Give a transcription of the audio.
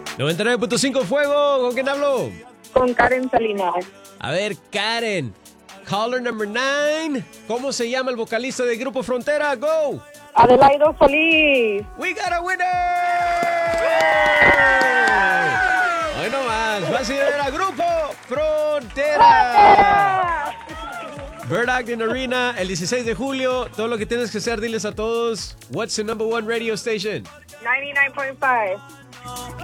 99.5 Fuego, ¿con quién hablo? Con Karen Salinas. A ver, Karen. Caller number 9. ¿Cómo se llama el vocalista del Grupo Frontera? Go. Adelaido Solís. We got a winner. Hoy no más. Vas a ir a Grupo Frontera. Bird Acton Arena, el 16 de julio. Todo lo que tienes que hacer, diles a todos. What's the number one radio station? 99.5.